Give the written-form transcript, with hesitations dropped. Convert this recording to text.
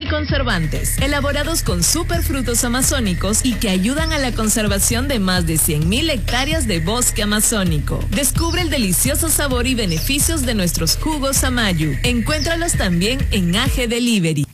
conservantes, elaborados con superfrutos amazónicos y que ayudan a la conservación de más de 100.000 hectáreas de bosque amazónico. Descubre el delicioso sabor y beneficios de nuestros jugos Amayu. Encuéntralos también en AG Delivery.